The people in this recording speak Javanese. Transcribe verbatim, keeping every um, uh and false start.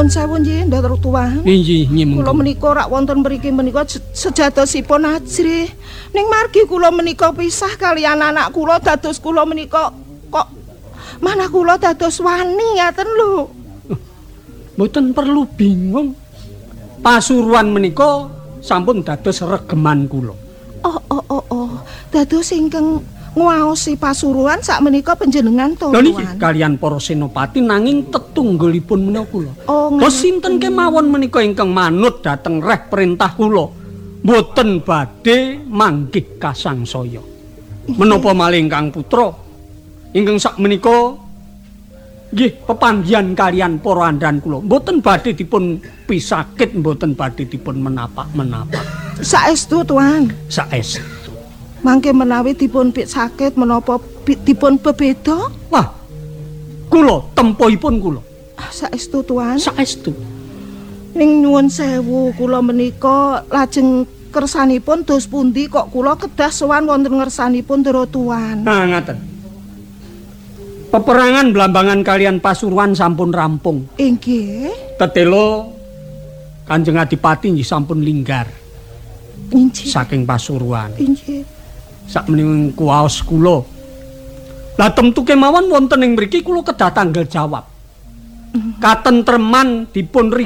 Nun sewu nggih, Ndatur Tuan. Nggih, nggih monggo. Kula menika rak wonten mriki menika sejatosipun ajrih. Ning margi kula menika pisah kaliyan anak kula dados kula menika kok manah kula dados wani ngaten lho. Mboten perlu bingung. Pasuruan menika sampun dados regeman kula. Oh oh oh oh. Dados ingkang nguwaosi Pasuruan sakmenika panjenengan to, Lha niki Tuan? kaliyan para senopati nanging tetunggalipun menika kula. Oh, Lha sinten kemawon menika ingkang manut dhateng reh perintah kula. Mboten badhe manggih kasangsaya. Menapa malih ingkang putra ingkang sakmenika nggih pepanggihan kaliyan para andhan kula. Mboten badhe dipun pisakit, mboten badhe dipun menapak-menapak. Saestu, Tuan. Saestu. Mangke menawi dipun pik sakit menapa dipun bebeda? Wah, kula tempohipun kula. Saestu, Tuan. Saestu. Ning nyuwun sewu kula menika lajeng kersanipun dos pundi kok kula kedah sowan wonten ngersanipun Ndara Tuan. Nah, ngaten. Peperangan Blambangan kalian Pasuruan sampun rampung. Inggih. Tetelo Kanjeng Adipati nggih sampun linggar Inggih. saking Pasuruan. Inggih. Sakmenika kuwaos kula. Lah temtu kemawon wonten ing mriki kula kedah tanggal jawab. Katentreman dipun